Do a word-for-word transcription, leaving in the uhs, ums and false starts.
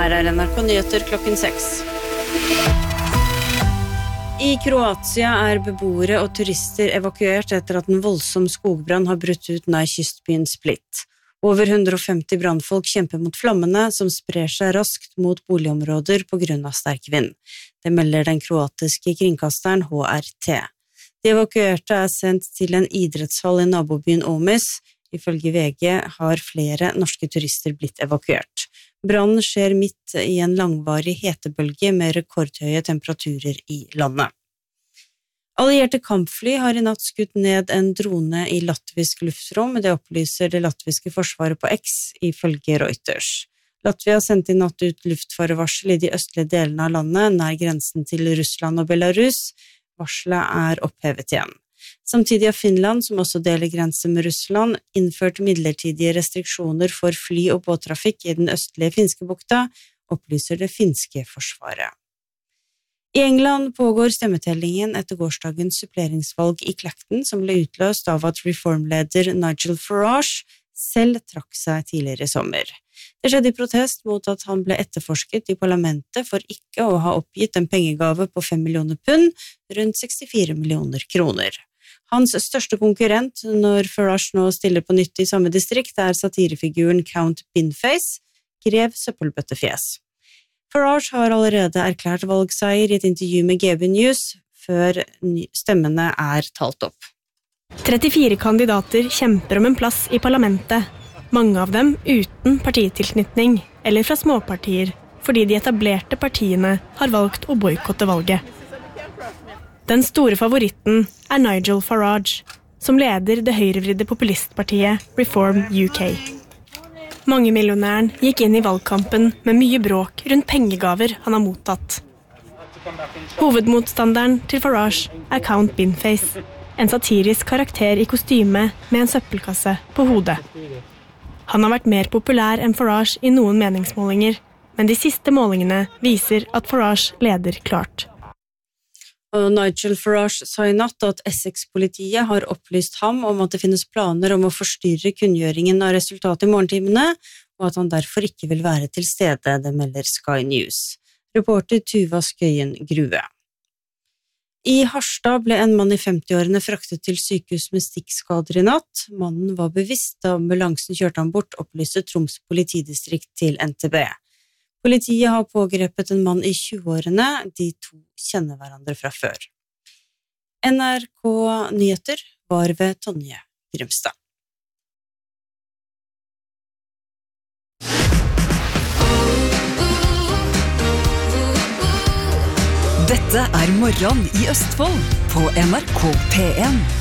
Her er N R K Nyheter klokken seks. I Kroatia er beboere og turister evakuert etter at en voldsom skogbrann har brutt ut nær kystbyen Split. Over hundre og femti brannfolk kjemper mot flammene som sprer seg raskt mot boligområder på grunn av sterk vind. Det melder den kroatiske kringkasteren H R T. De evakuerte er sendt til en idrettshall i nabobyen Omis. Ifølge V G har flere norske turister blitt evakuert. Brannen skjer midt i en langvarig hetebølge med rekordhøye temperaturer i landet. Allierte kampfly har i natt skutt ned en drone i latvisk luftrom, det opplyser det latviske forsvaret på X, ifølge Reuters. Latvia sendte i natt ut luftfarevarsel i de østlige delene av landet, nær grensen til Russland og Belarus. Varselet er opphevet igjen. Samtidig har Finland, som også deler grense med Russland, innført midlertidige restriksjoner for fly- og båttrafikk i den østlige finske bukta, opplyser det finske forsvaret. I England pågår stemmetellingen etter gårsdagens suppleringsvalg i Clacton, som ble utløst av at reformleder Nigel Farage selv trakk seg tidligere i sommer. Det skjedde i protest mot at han ble etterforsket i parlamentet for ikke å ha oppgitt en pengegave på fem millioner pund, rundt sekstifire millioner kroner. Hans største konkurrent når Farage nå stiller på nytt i samme distrikt er satirefiguren Count Binface, grev søppelbøttefjes. Farage har allerede erklært valgseier i et intervju med G B News før stemmene er talt opp. trettifire kandidater kjemper om en plass i parlamentet, mange av dem uten partitilknytning eller fra småpartier, fordi de etablerte partiene har valgt å boikotte valget. Den store favoritten er Nigel Farage, som leder det høyrevridde populistpartiet Reform U K. Mangemillionæren gikk inn i valgkampen med mye bråk rundt pengegaver han har mottatt. Hovedmotstanderen til Farage er Count Binface, en satirisk karakter i kostyme med en søppelkasse på hodet. Han har vært mer populær enn Farage i noen meningsmålinger, men de siste målingene viser at Farage leder klart. Og Nigel Farage sa i natt at Essex-politiet har opplyst ham om at det finnes planer om å forstyrre kunngjøringen av resultatet i morgentimene, og at han derfor ikke vil være til stede, det melder Sky News. Reporter Tuva Skøyen Grue. I Harstad ble en mann i femtiårene fraktet til sykehus med stikkskader i natt. Mannen var bevisst da ambulansen kjørte ham bort, opplyste Troms politidistrikt til N T B. Politiet har pågrepet en mann i tjueårene, de to kjenner hverandre fra før. N R K Nyheter var ved Tonje Grimstad. Dette er Morgen i Østfold på N R K P en.